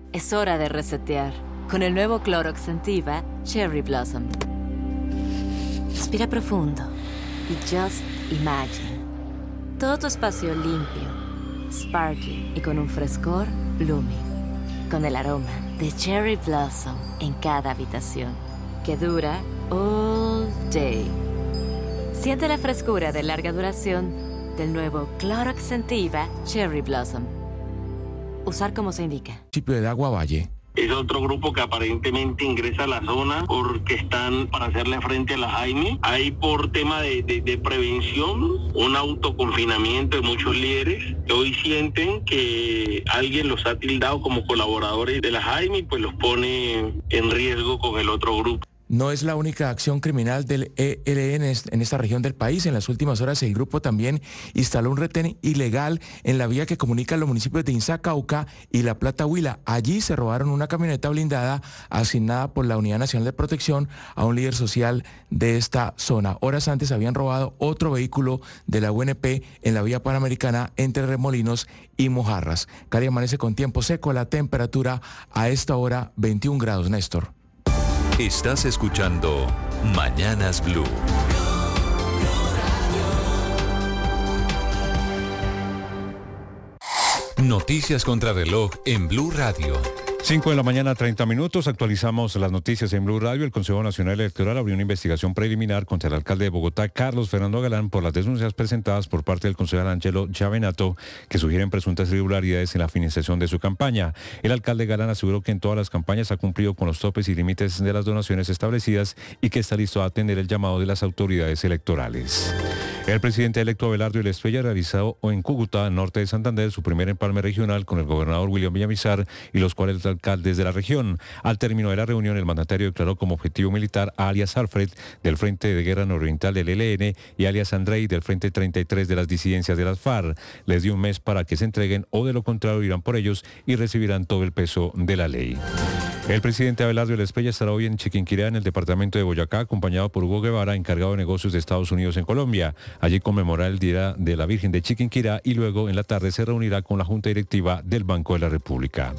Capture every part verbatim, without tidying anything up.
Es hora de resetear con el nuevo Clorox Scentiva Cherry Blossom. Respira profundo y just imagine. Todo tu espacio limpio, sparkling y con un frescor blooming. Con el aroma de Cherry Blossom en cada habitación, que dura all day. Siente la frescura de larga duración del nuevo Clorox Scentiva Cherry Blossom. Usar como se indica. Municipio de Agua Valle. Es otro grupo que aparentemente ingresa a la zona porque están para hacerle frente a la Jaime. Hay por tema de, de, de prevención un autoconfinamiento de muchos líderes que hoy sienten que alguien los ha tildado como colaboradores de la Jaime y pues los pone en riesgo con el otro grupo. No es la única acción criminal del E L N en esta región del país. En las últimas horas el grupo también instaló un retén ilegal en la vía que comunica los municipios de Inzá, Cauca y La Plata, Huila. Allí se robaron una camioneta blindada asignada por la Unidad Nacional de Protección a un líder social de esta zona. Horas antes habían robado otro vehículo de la U N P en la vía panamericana entre Remolinos y Mojarras. Cali amanece con tiempo seco, la temperatura a esta hora veintiún grados, Néstor. Estás escuchando Mañanas Blue. Noticias contra reloj en Blue Radio. cinco de la mañana, treinta minutos. Actualizamos las noticias en Blue Radio. El Consejo Nacional Electoral abrió una investigación preliminar contra el alcalde de Bogotá, Carlos Fernando Galán, por las denuncias presentadas por parte del concejal Angelo Chavenato, que sugieren presuntas irregularidades en la financiación de su campaña. El alcalde Galán aseguró que en todas las campañas ha cumplido con los topes y límites de las donaciones establecidas y que está listo a atender el llamado de las autoridades electorales. El presidente electo Abelardo Estrella realizó en Cúcuta, norte de Santander, su primer empalme regional con el gobernador William Villamizar y los cuales alcaldes de la región. Al término de la reunión, el mandatario declaró como objetivo militar a alias Alfred del Frente de Guerra Nororiental del E L N y alias Andrei del Frente treinta y tres de las disidencias de las FARC. Les dio un mes para que se entreguen o de lo contrario irán por ellos y recibirán todo el peso de la ley. El presidente Abelardo Estrella estará hoy en Chiquinquirá, en el departamento de Boyacá, acompañado por Hugo Guevara, encargado de negocios de Estados Unidos en Colombia. Allí conmemorará el Día de la Virgen de Chiquinquirá y luego en la tarde se reunirá con la Junta Directiva del Banco de la República.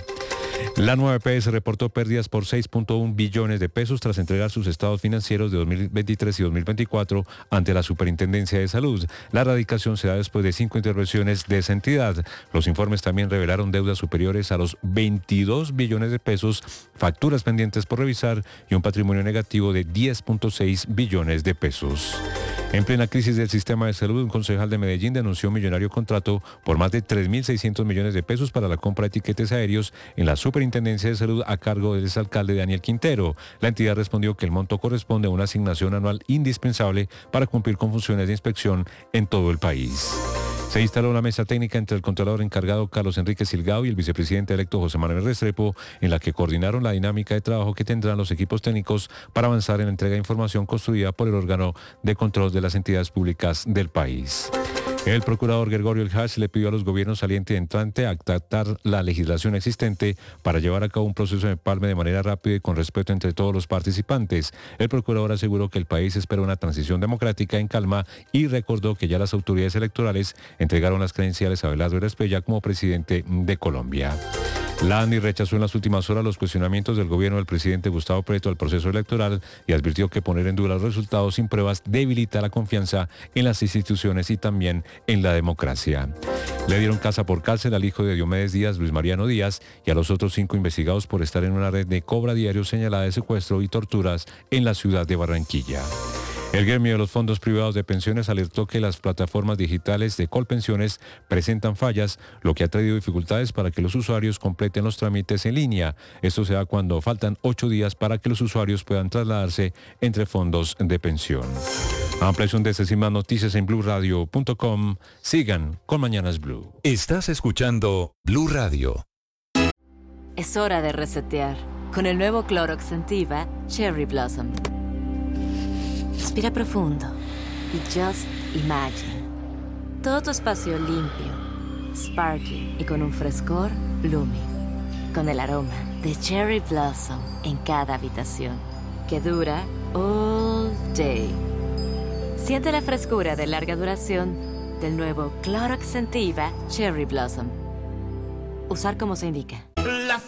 La nueva E P S reportó pérdidas por seis punto uno billones de pesos tras entregar sus estados financieros de dos mil veintitrés y dos mil veinticuatro ante la Superintendencia de Salud. La erradicación se da después de cinco intervenciones de esa entidad. Los informes también revelaron deudas superiores a los veintidós billones de pesos, facturas pendientes por revisar y un patrimonio negativo de diez punto seis billones de pesos. En plena crisis del sistema de salud, un concejal de Medellín denunció un millonario contrato por más de tres mil seiscientos millones de pesos para la compra de tiquetes aéreos en la Superintendencia de Salud a cargo del exalcalde Daniel Quintero. La entidad respondió que el monto corresponde a una asignación anual indispensable para cumplir con funciones de inspección en todo el país. Se instaló una mesa técnica entre el controlador encargado Carlos Enrique Silgado y el vicepresidente electo José Manuel Restrepo, en la que coordinaron la dinámica de trabajo que tendrán los equipos técnicos para avanzar en la entrega de información construida por el órgano de control de las entidades públicas del país. El procurador Gregorio Elhas le pidió a los gobiernos saliente y entrante actar la legislación existente para llevar a cabo un proceso de empalme de manera rápida y con respeto entre todos los participantes. El procurador aseguró que el país espera una transición democrática en calma y recordó que ya las autoridades electorales entregaron las credenciales a Abelardo Estrella como presidente de Colombia. La ANDI rechazó en las últimas horas los cuestionamientos del gobierno del presidente Gustavo Petro al proceso electoral y advirtió que poner en duda los resultados sin pruebas debilita la confianza en las instituciones y también en la democracia. Le dieron casa por cárcel al hijo de Diomedes Díaz, Luis Mariano Díaz, y a los otros cinco investigados por estar en una red de cobra diario señalada de secuestro y torturas en la ciudad de Barranquilla. El gremio de los fondos privados de pensiones alertó que las plataformas digitales de Colpensiones presentan fallas, lo que ha traído dificultades para que los usuarios completen los trámites en línea. Esto se da cuando faltan ocho días para que los usuarios puedan trasladarse entre fondos de pensión. Ampliación de estas y más noticias en blue radio punto com. Sigan con Mañanas Blue. Estás escuchando Blue Radio. Es hora de resetear con el nuevo Clorox Scentiva Cherry Blossom. Respira profundo y just imagine. Todo tu espacio limpio, sparkling y con un frescor blooming. Con el aroma de Cherry Blossom en cada habitación, que dura all day. Siente la frescura de larga duración del nuevo Clorox Scentiva Cherry Blossom. Usar como se indica.